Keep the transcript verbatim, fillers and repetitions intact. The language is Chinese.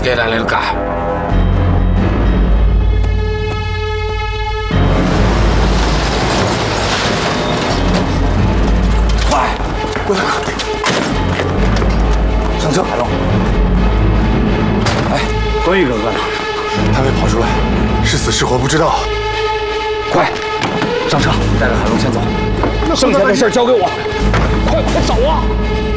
que era el ca。快，郭大哥，上车，海龙。哎，关羽哥哥呢？ 还没跑出来，是死是活不知道。 快，上车，带着海龙先走，剩下的事交给我。快快走啊！